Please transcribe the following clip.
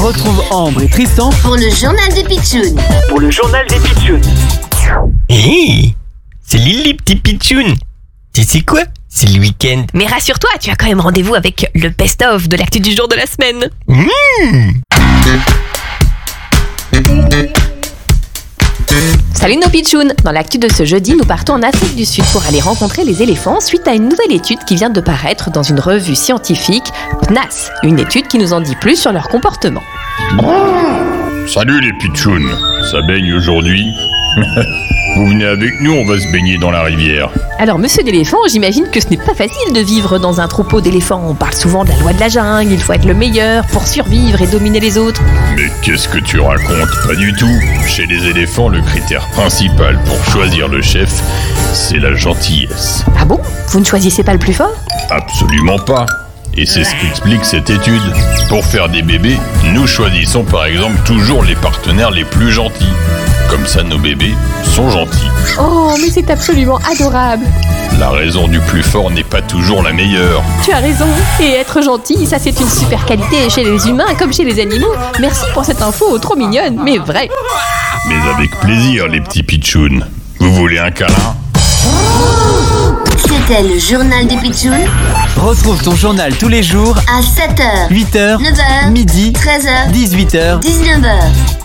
Retrouve Ambre et Tristan pour le journal des pitchouns. Hé, salut les petits pitchouns. Tu sais quoi? C'est le week-end. Mais rassure-toi, tu as quand même rendez-vous avec le best-of de l'actu du jour de la semaine. Salut nos pitchouns. Dans l'actu de ce jeudi, nous partons en Afrique du Sud pour aller rencontrer les éléphants suite à une nouvelle étude qui vient de paraître dans une revue scientifique, PNAS, une étude qui nous en dit plus sur leur comportement. Salut les pitchouns, ça baigne aujourd'hui? Vous venez avec nous, on va se baigner dans la rivière. Alors monsieur l'éléphant, j'imagine que ce n'est pas facile de vivre dans un troupeau d'éléphants. On parle souvent de la loi de la jungle, il faut être le meilleur pour survivre et dominer les autres. Mais qu'est-ce que tu racontes? Pas du tout. Chez les éléphants, le critère principal pour choisir le chef, c'est la gentillesse. Ah bon? Vous ne choisissez pas le plus fort? Absolument pas. Et c'est ce qu'explique cette étude. Pour faire des bébés, nous choisissons par exemple toujours les partenaires les plus gentils. Comme ça, nos bébés sont gentils. Oh, mais c'est absolument adorable. La raison du plus fort n'est pas toujours la meilleure. Tu as raison. Et être gentil, ça c'est une super qualité chez les humains comme chez les animaux. Merci pour cette info trop mignonne, mais vraie. Mais avec plaisir, les petits pitchouns. Vous voulez un câlin? C'était le journal des pitchouns Retrouve ton journal tous les jours à 7h, 8h, 9h, midi, 13h, 18h 19h.